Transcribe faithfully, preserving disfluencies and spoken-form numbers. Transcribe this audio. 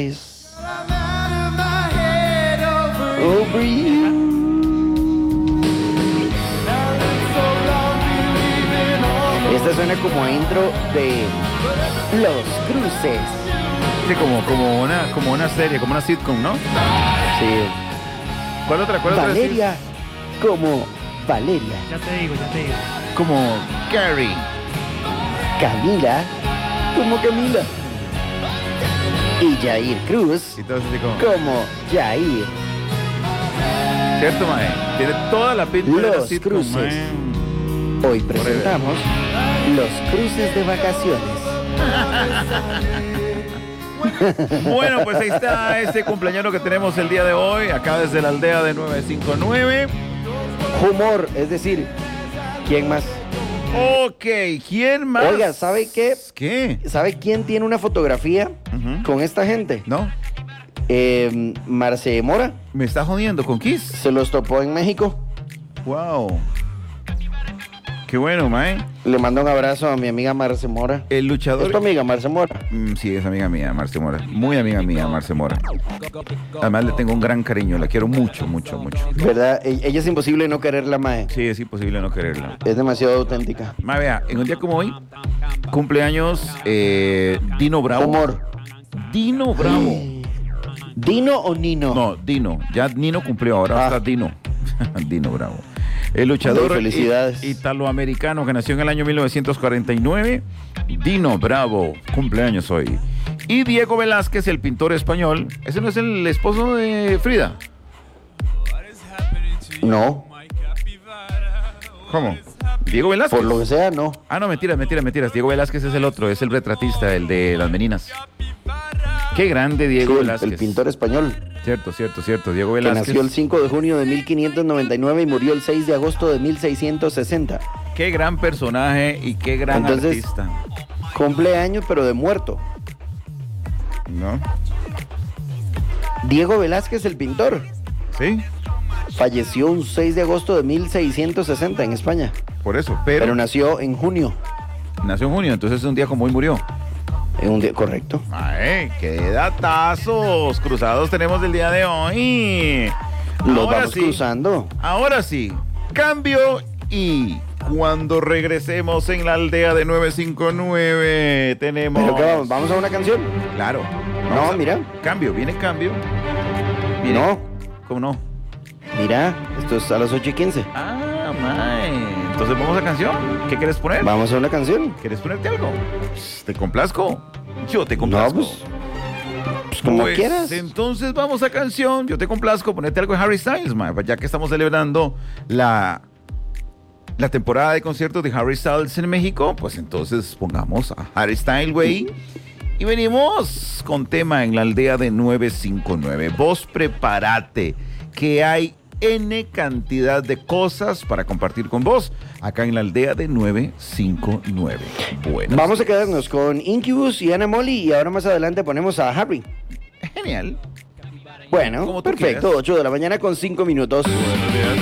eyes over you. Esta suena como intro de Los Cruces. Sí, como, como, una, como una serie, como una sitcom, ¿no? Sí. ¿Cuál otra? ¿Cuál otra? Valeria como Valeria. Ya te digo, ya te digo. Como Carrie. Camila como Camila. Y Jair Cruz Y todo así como... como Jair. ¿Cierto, mae? Tiene toda la pinta de la Los sitcom, Cruces. mae. Hoy presentamos Los Cruces de Vacaciones. Bueno, pues ahí está este cumpleañero que tenemos el día de hoy, acá desde la aldea de nueve cinco nueve. Humor, es decir, ¿quién más? Ok, ¿quién más? Oiga, ¿sabe qué? ¿Qué? ¿Sabe quién tiene una fotografía Ujú. con esta gente? ¿No? Eh, Marce Mora. ¿Me está jodiendo con Kiss? Se los topó en México. Wow. Qué bueno, mae. Le mando un abrazo a mi amiga Marce Mora. El luchador... ¿Es tu amiga Marce Mora? Mm, sí, es amiga mía, Marce Mora. Muy amiga mía, Marce Mora. Además le tengo un gran cariño, la quiero mucho, mucho, mucho. ¿Verdad? E- Ella es imposible no quererla, mae. Sí, es imposible no quererla. Es demasiado auténtica. Mae, vea, en un día como hoy, cumpleaños eh, Dino Bravo. Humor. Dino Bravo. ¿Dino o Nino? No, Dino. Ya Nino cumplió, ahora Ah. está Dino. Dino Bravo. El luchador Hombre, felicidades. i- italoamericano que nació en el año mil novecientos cuarenta y nueve. Dino Bravo, cumpleaños hoy. Y Diego Velázquez, el pintor español. ¿Ese no es el esposo de Frida? No, ¿Cómo? Diego Velázquez. por lo que sea, no. Ah, no, mentiras, mentiras, mentiras. Diego Velázquez es el otro, es el retratista, el de las meninas. Qué grande Diego Sí, el, Velázquez. el pintor español, Cierto, cierto, cierto. Diego que Velázquez. nació el cinco de junio de mil quinientos noventa y nueve y murió el seis de agosto de mil seiscientos sesenta. Qué gran personaje y qué gran Entonces- artista. Cumpleaños, pero de muerto. ¿No? Diego Velázquez, el pintor, Sí, falleció un seis de agosto de mil seiscientos sesenta en España, por eso. Pero, pero nació en junio. nació en junio, entonces es un día como hoy murió. En un día correcto. Ay, qué datazos cruzados tenemos del día de hoy. Los Ahora vamos sí, cruzando. ahora sí, cambio y cuando regresemos en la aldea de nueve cinco nueve tenemos... ¿Pero qué vamos? ¿Vamos a una canción? Claro. No, Vamos a- mira. Cambio, viene cambio. Viene- No, ¿Cómo no? mira, esto es a las ocho y quince. Ah, mae. Entonces vamos a canción. ¿Qué quieres poner? Vamos a una canción. ¿Quieres ponerte algo? Pues, ¿te complazco? Yo te No, complazco. pues, pues como Pues, quieras. entonces vamos a canción. Yo te complazco. Ponete algo de Harry Styles, mae, ya que estamos celebrando la, la temporada de conciertos de Harry Styles en México. Pues entonces pongamos a Harry Styles, güey. Y venimos con tema en la aldea de nueve cinco nueve. Vos prepárate, que hay N cantidad de cosas para compartir con vos acá en la aldea de nueve cinco nueve. Bueno, Vamos a quedarnos con Incubus y Anna Molly y ahora más adelante ponemos a Harry. genial. Bueno, Como tú perfecto. quieras. ocho de la mañana con cinco minutos. Buenos días.